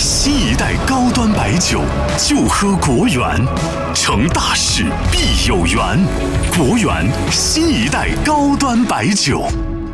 新一代高端白酒，就喝国源，成大事必有缘。国源新一代高端白酒。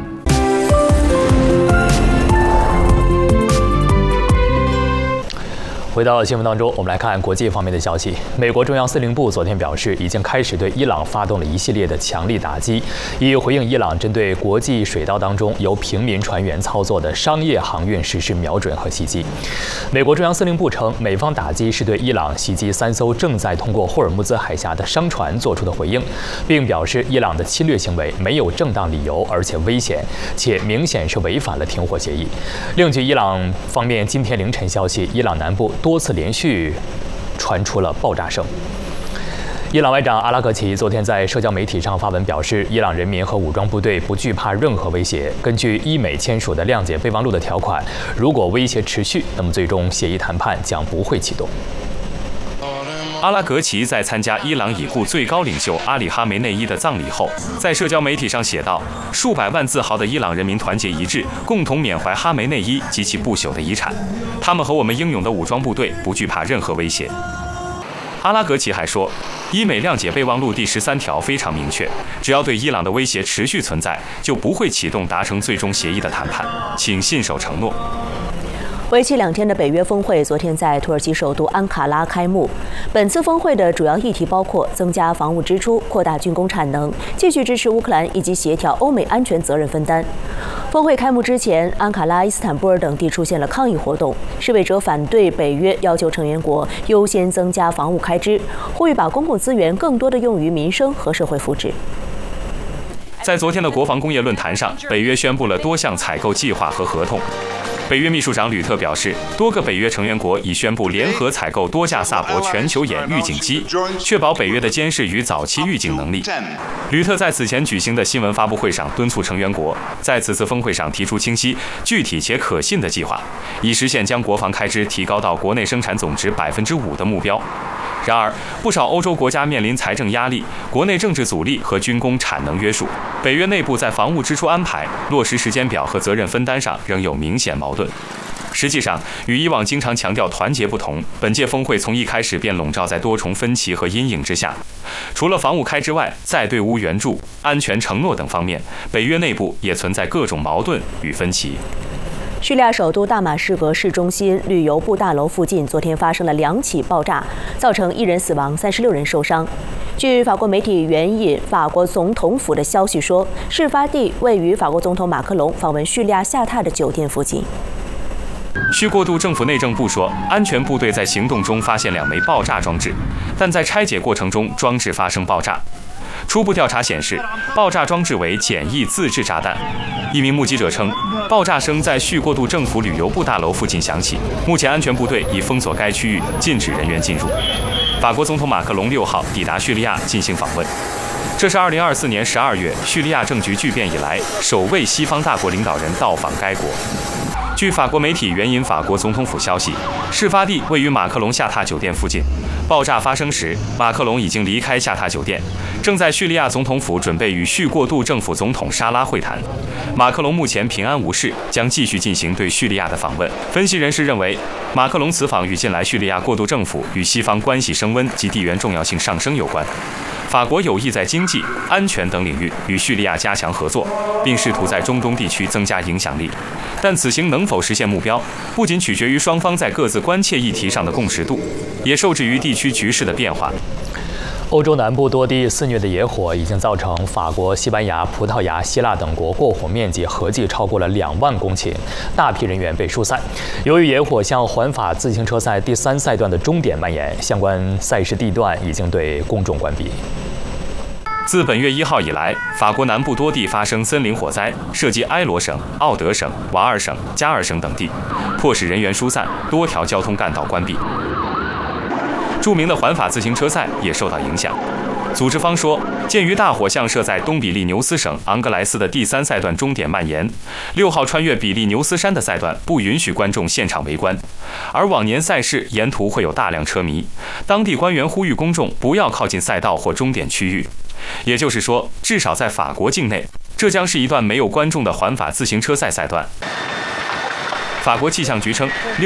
回到新闻当中，我们来看国际方面的消息。美国中央司令部昨天表示，已经开始对伊朗发动了一系列的强力打击，以回应伊朗针对国际水道当中由平民船员操作的商业航运实施瞄准和袭击。美国中央司令部称，美方打击是对伊朗袭击3艘正在通过霍尔木兹海峡的商船做出的回应，并表示伊朗的侵略行为没有正当理由，而且危险，且明显是违反了停火协议。另据伊朗方面今天凌晨消息，伊朗南部多次连续传出了爆炸声。伊朗外长阿拉格齐昨天在社交媒体上发文表示，伊朗人民和武装部队不惧怕任何威胁。根据伊美签署的谅解备忘录的条款，如果威胁持续，那么最终协议谈判将不会启动。 阿拉格齐在参加伊朗已故最高领袖阿里哈梅内伊的葬礼后，在社交媒体上写道：“数百万自豪的伊朗人民团结一致，共同缅怀哈梅内伊及其不朽的遗产。他们和我们英勇的武装部队不惧怕任何威胁。”阿拉格齐还说，伊美谅解备忘录第13条非常明确，只要对伊朗的威胁持续存在，就不会启动达成最终协议的谈判，请信守承诺。 为期2天的北约峰会昨天在土耳其首都安卡拉开幕。本次峰会的主要议题包括增加防务支出、扩大军工产能、继续支持乌克兰以及协调欧美安全责任分担。峰会开幕之前，安卡拉、伊斯坦布尔等地出现了抗议活动，示威者反对北约要求成员国优先增加防务开支，呼吁把公共资源更多地用于民生和社会福祉。 在昨天的国防工业论坛上，北约宣布了多项采购计划和合同。北约秘书长吕特表示，多个北约成员国已宣布联合采购多架萨博全球眼预警机，确保北约的监视与早期预警能力。吕特在此前举行的新闻发布会上敦促成员国在此次峰会上提出清晰、具体且可信的计划，以实现将国防开支提高到国内生产总值5%的目标。然而，不少欧洲国家面临财政压力、国内政治阻力和军工产能约束，北约内部在防务支出安排、落实时间表和责任分担上仍有明显矛盾。实际上，与以往经常强调团结不同，本届峰会从一开始便笼罩在多重分歧和阴影之下。除了防务开支外，在对乌援助、安全承诺等方面，北约内部也存在各种矛盾与分歧。 叙利亚首都大马士革市中心旅游部大楼附近昨天发生了2起爆炸，造成1人死亡，36人受伤。据法国媒体援引法国总统府的消息说，事发地位于法国总统马克龙访问叙利亚下榻的酒店附近。 叙过渡政府内政部说，安全部队在行动中发现2枚爆炸装置，但在拆解过程中装置发生爆炸。初步调查显示，爆炸装置为简易自制炸弹。一名目击者称，爆炸声在叙过渡政府旅游部大楼附近响起。目前安全部队已封锁该区域，禁止人员进入。法国总统马克龙6号抵达叙利亚进行访问，这是2024年12月叙利亚政局巨变以来首位西方大国领导人到访该国。据法国媒体援引法国总统府消息，事发地位于马克龙下榻酒店附近。爆炸发生时，马克龙已经离开下榻酒店，正在叙利亚总统府准备与叙过渡政府总统沙拉会谈。马克龙目前平安无事，将继续进行对叙利亚的访问。分析人士认为，马克龙此访与近来叙利亚过渡政府与西方关系升温及地缘重要性上升有关。法国有意在经济、安全等领域与叙利亚加强合作，并试图在中东地区增加影响力。但此行能否实现目标，不仅取决于双方在各自关切议题上的共识度，也受制于地区局势的变化。 欧洲南部多地肆虐的野火已经造成法国、西班牙、葡萄牙、希腊等国过火面积合计超过了2万公顷，大批人员被疏散。由于野火向环法自行车赛第3赛段的终点蔓延，相关赛事地段已经对公众关闭。 自本月1号以来，法国南部多地发生森林火灾，涉及埃罗省、奥德省、瓦尔省、加尔省等地，迫使人员疏散，多条交通干道关闭。著名的环法自行车赛也受到影响。组织方说，鉴于大火向设在东比利牛斯省昂格莱斯的第3赛段终点蔓延，6号穿越比利牛斯山的赛段不允许观众现场围观，而往年赛事沿途会有大量车迷。当地官员呼吁公众不要靠近赛道或终点区域。也就是说，至少在法国境内，这将是一段没有观众的环法自行车赛赛段。法国气象局称